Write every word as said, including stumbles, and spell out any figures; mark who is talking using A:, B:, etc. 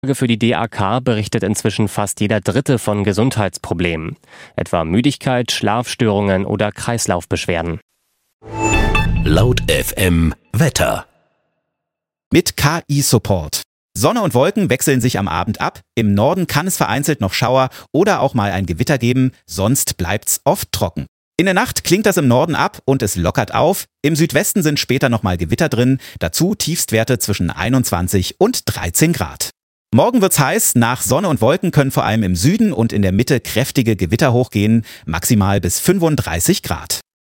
A: Für die D A K berichtet inzwischen fast jeder Dritte von Gesundheitsproblemen, etwa Müdigkeit, Schlafstörungen oder Kreislaufbeschwerden.
B: Laut F M Wetter.
C: Mit K I-Support. Sonne und Wolken wechseln sich am Abend ab. Im Norden kann es vereinzelt noch Schauer oder auch mal ein Gewitter geben, sonst bleibt's oft trocken. In der Nacht klingt das im Norden ab und es lockert auf. Im Südwesten sind später nochmal Gewitter drin, dazu Tiefstwerte zwischen einundzwanzig und dreizehn Grad. Morgen wird's heiß, nach Sonne und Wolken können vor allem im Süden und in der Mitte kräftige Gewitter hochgehen, maximal bis fünfunddreißig Grad.